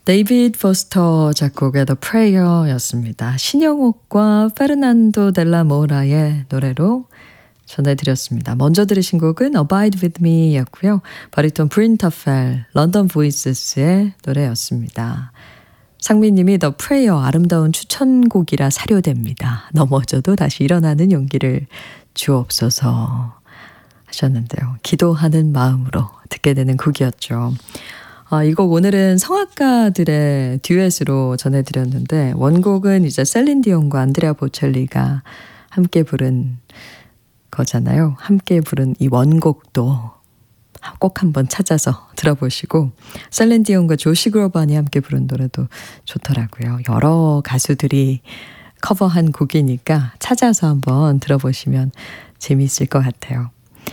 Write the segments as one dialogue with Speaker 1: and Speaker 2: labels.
Speaker 1: 데이비드 포스터 작곡의 The Prayer였습니다. 신영옥과 페르난도 델라 모라의 노래로 전해드렸습니다. 먼저 들으신 곡은 Abide With Me 였고요. 바리톤 브린터펠, 런던 보이스스의 노래였습니다. 상민님이 The Prayer 아름다운 추천곡이라 사료됩니다. 넘어져도 다시 일어나는 용기를 주옵소서 하셨는데요. 기도하는 마음으로 듣게 되는 곡이었죠. 이 곡 오늘은 성악가들의 듀엣으로 전해드렸는데 원곡은 이제 셀린 디온과 안드레아 보첼리가 함께 부른 거잖아요. 함께 부른 이 원곡도 꼭 한번 찾아서 들어보시고 셀린 디온과 조시 그로반이 함께 부른 노래도 좋더라고요. 여러 가수들이 커버한 곡이니까 찾아서 한번 들어보시면 재미있을 것 같아요.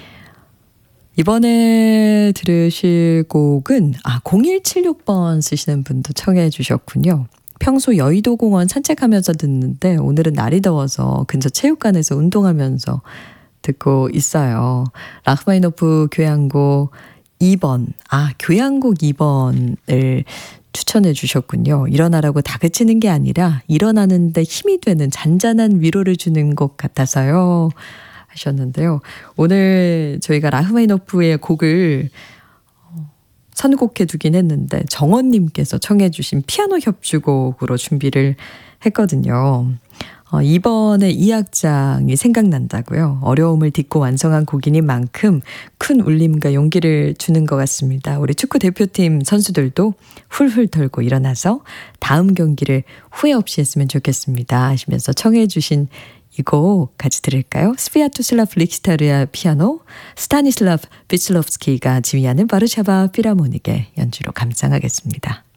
Speaker 1: 이번에 들으실 곡은 0176번 쓰시는 분도 청해 주셨군요. 평소 여의도공원 산책하면서 듣는데 오늘은 날이 더워서 근처 체육관에서 운동하면서 듣고 있어요. 라흐마니노프 교향곡 2번, 교향곡 2번을 추천해 주셨군요. 일어나라고 다그치는 게 아니라 일어나는데 힘이 되는 잔잔한 위로를 주는 곡 같아서요. 하셨는데요. 오늘 저희가 라흐마니노프의 곡을 선곡해 두긴 했는데 정원님께서 청해 주신 피아노 협주곡으로 준비를 했거든요. 이번에 이 악장이 생각난다고요. 어려움을 딛고 완성한 곡이니 만큼 큰 울림과 용기를 주는 것 같습니다. 우리 축구 대표팀 선수들도 훌훌 털고 일어나서 다음 경기를 후회 없이 했으면 좋겠습니다 하시면서 청해 주신 이 곡 같이 들을까요? 스비아토슬라프 릭스타르야 피아노, 스타니슬라프 비슬롭스키가 지휘하는 바르샤바 필하모닉의 연주로 감상하겠습니다.